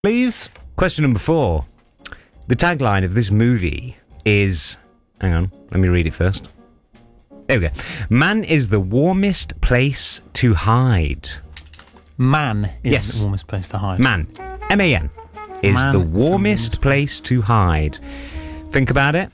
Please. Question number 4. The tagline of this movie is... Hang on, let me read it first. There we go. Man is the warmest place to hide. Man is the warmest place to hide. Man, M-A-N, is Man the is the warmest place to hide. Think about it.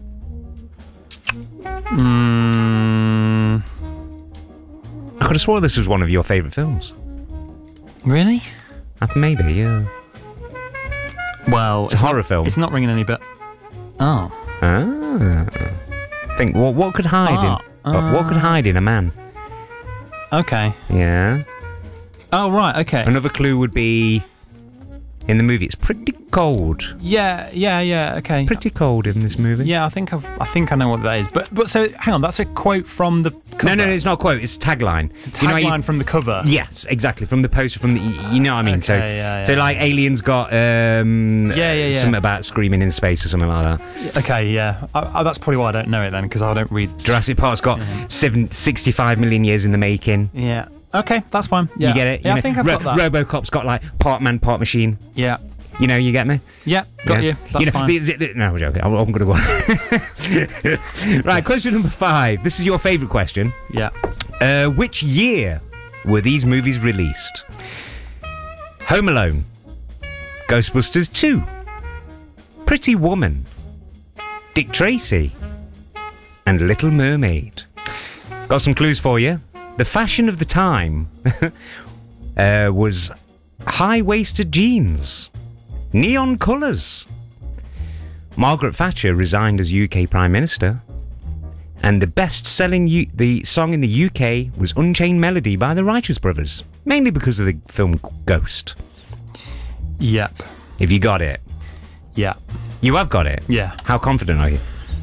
I could have sworn this was one of your favourite films. Really? Maybe, yeah. Well, it's a horror film. It's not ringing any bell. Oh. Think what could hide what could hide in a man? Okay. Yeah. Oh right. Okay. Another clue would be in the movie. It's pretty cold. Yeah. Okay. Pretty cold in this movie. Yeah, I think I know what that is. But so hang on, that's a quote from the cover. No, it's not a quote. It's a tagline. It's a tagline from the cover. Yes, exactly. From the poster. From the you know what I mean. Okay, so like Aliens got something about screaming in space or something like that. Okay, yeah. That's probably why I don't know it then, because I don't read. Jurassic Park's got 65 million years in the making. Yeah. Okay, that's fine. Yeah. You get it? Yeah, I think I've got that. RoboCop's got like part man, part machine. Yeah. You know, you get me? Yeah, got you. That's fine. No, we're joking. I'm going to go. Right, question number 5. This is your favourite question. Yeah. Which year were these movies released? Home Alone, Ghostbusters 2, Pretty Woman, Dick Tracy, and Little Mermaid. Got some clues for you. The fashion of the time was high-waisted jeans, neon colours. Margaret Thatcher resigned as UK Prime Minister, and the best-selling the song in the UK was Unchained Melody by the Righteous Brothers, mainly because of the film Ghost. Yep. Have you got it? Yeah. You have got it? Yeah. How confident are you?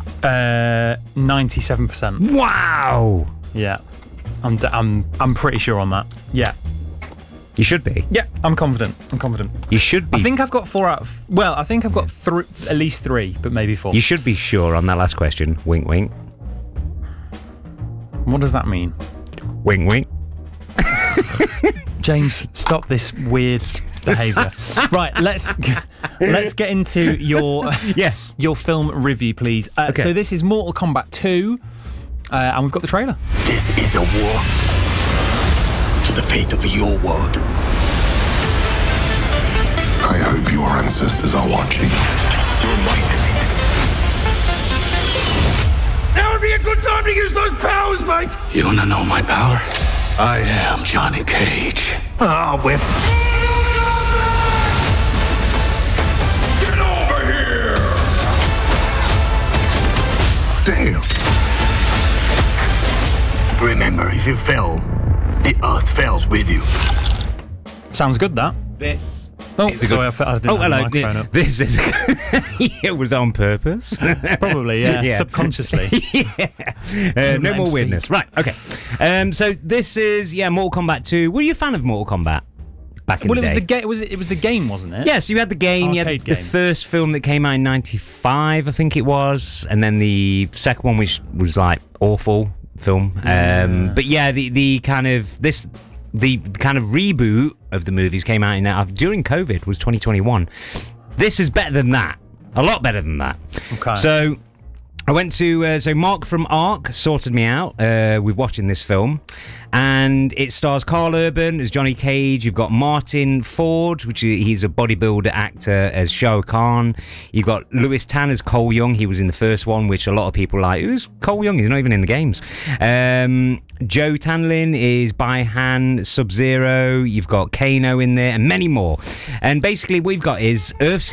97%. Wow! Yeah. I'm pretty sure on that. Yeah. You should be. Yeah, I'm confident. You should be. I think I've got 4 out of... Well, I think I've got at least 3, but maybe 4. You should be sure on that last question. Wink, wink. What does that mean? Wink, wink. James, stop this weird behaviour. Right, let's get into your your film review, please. Okay. So this is Mortal Kombat 2, and we've got the trailer. This is a war for the fate of your world. I hope your ancestors are watching. Now would be a good time to use those powers, mate! You wanna know my power? I am Johnny Cage. Ah, whip. Get over here! Damn. Remember, if you fell, the earth falls with you. Sounds good, that. This. Oh, sorry, I didn't have the microphone up. This is... It was on purpose. Probably, yeah. Subconsciously. No more weirdness. Right, okay. So this is, Mortal Kombat 2. Were you a fan of Mortal Kombat back in the day? It was the game, wasn't it? Yeah, so you had the game, you had the first film that came out in 95, I think it was, and then the second one, which was like awful film. But yeah, the kind of reboot of the movies came out during COVID, was 2021. This is better than that. A lot better than that. Okay. So I went to... so Mark from ARC sorted me out with watching this film. And it stars Carl Urban as Johnny Cage. You've got Martin Ford, he's a bodybuilder actor, as Shao Kahn. You've got Lewis Tan as Cole Young. He was in the first one, which a lot of people are like, who's Cole Young? He's not even in the games. Joe Tanlin is Bai-Han Sub-Zero. You've got Kano in there and many more. And basically what we've got is Earth's